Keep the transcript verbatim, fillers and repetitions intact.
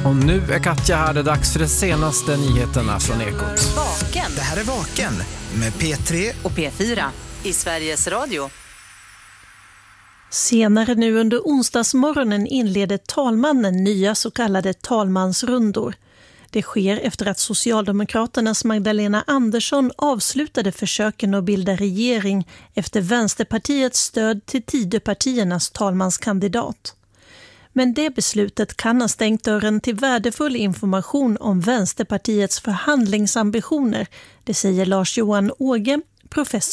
Och nu är Katja här, det är dags för de senaste nyheterna från Ekot. Vaken. Det här är Vaken med P tre Och P fyra i Sveriges Radio. Senare nu under onsdagsmorgonen inleder talmannen nya så kallade talmansrundor. Det sker efter att Socialdemokraternas Magdalena Andersson avslutade försöken att bilda regering efter Vänsterpartiets stöd till Tidöpartiernas talmanskandidat. Men det beslutet kan ha stängt dörren till värdefull information om Vänsterpartiets förhandlingsambitioner, det säger Lars Johan Åge, professor